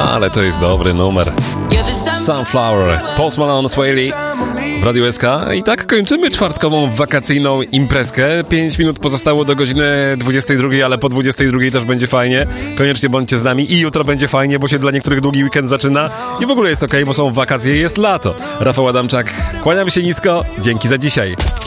Ale to jest dobry numer. Sunflower, Post Malone, Swaley w Radiu SK. I tak kończymy czwartkową wakacyjną imprezkę. 5 minut pozostało do godziny 22, ale po 22 też będzie fajnie. Koniecznie bądźcie z nami i jutro będzie fajnie, bo się dla niektórych długi weekend zaczyna. I w ogóle jest okej, bo są wakacje i jest lato. Rafał Adamczak, kłaniam się nisko. Dzięki za dzisiaj.